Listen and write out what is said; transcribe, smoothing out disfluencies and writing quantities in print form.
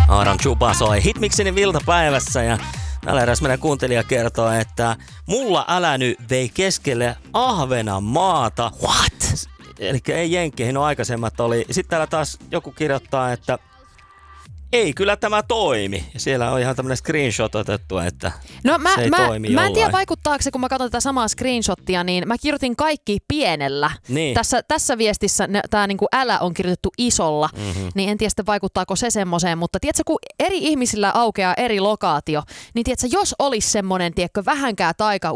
Aaron Chupa soi Hitmixin iltapäivässä ja täällä eräs meidän kuuntelija kertoo, että mulla äläny vei keskelle Ahvenanmaata. What? Eli ei jenkkeihin, no aikaisemmat oli. Sitten täällä taas joku kirjoittaa, että ei kyllä tämä toimi. Ja siellä on ihan tämmöinen screenshot otettu, että se ei toimi mä en tiedä vaikuttaako se, kun mä katson tätä samaa screenshottia, niin mä kirjoitin kaikki pienellä. Niin. Tässä viestissä tämä niinku älä on kirjoitettu isolla, niin en tiedä sitten vaikuttaako se semmoiseen, mutta tiedätkö, kun eri ihmisillä aukeaa eri lokaatio, niin tiedätkö, jos olisi semmoinen, tiedätkö, vähänkään